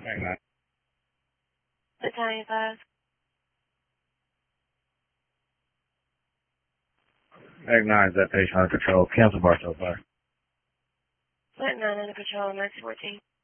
Battalion 5. Egg 9 is that patient under control. Cancel Bartow 5. Lat 9 under control, Max 14.